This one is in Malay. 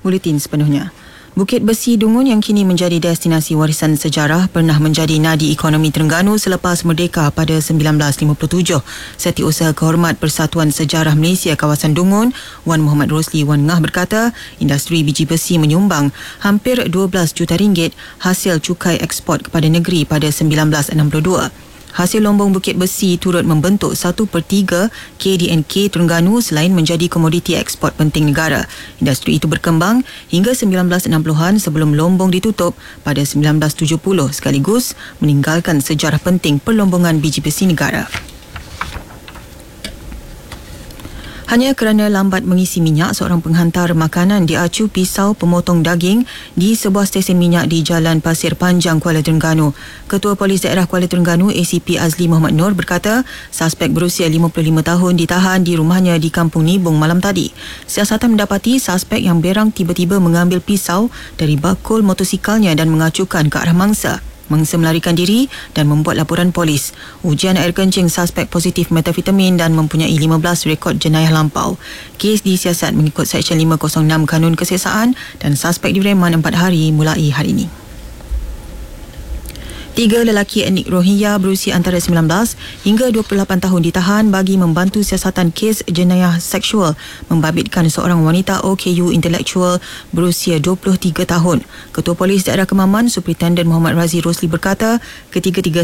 Buletin sepenuhnya. Bukit Besi Dungun yang kini menjadi destinasi warisan sejarah pernah menjadi nadi ekonomi Terengganu selepas merdeka pada 1957. Setiausaha Kehormat Persatuan Sejarah Malaysia Kawasan Dungun, Wan Muhammad Rosli Wan Ngah berkata, industri biji besi menyumbang hampir 12 juta ringgit hasil cukai ekspor kepada negeri pada 1962. Hasil lombong Bukit Besi turut membentuk 1/3 KDNK Terengganu selain menjadi komoditi ekspor penting negara. Industri itu berkembang hingga 1960-an sebelum lombong ditutup pada 1970 sekaligus meninggalkan sejarah penting perlombongan biji besi negara. Hanya kerana lambat mengisi minyak, seorang penghantar makanan diacu pisau pemotong daging di sebuah stesen minyak di Jalan Pasir Panjang, Kuala Terengganu. Ketua Polis Daerah Kuala Terengganu ACP Azli Muhammad Nur berkata, suspek berusia 55 tahun ditahan di rumahnya di Kampung Nibong malam tadi. Siasatan mendapati suspek yang berang tiba-tiba mengambil pisau dari bakul motosikalnya dan mengacukan ke arah mangsa. Mangsa melarikan diri dan membuat laporan polis. Ujian air kencing suspek positif metafetamin dan mempunyai 15 rekod jenayah lampau. Kes disiasat mengikut Seksyen 506 Kanun Keseksaan dan suspek direman 4 hari mulai hari ini. 3 lelaki etnik Rohingya berusia antara 19 hingga 28 tahun ditahan bagi membantu siasatan kes jenayah seksual membabitkan seorang wanita OKU intelektual berusia 23 tahun. Ketua Polis Daerah Kemaman, Superintendent Muhammad Razi Rosli berkata, ketiga-tiga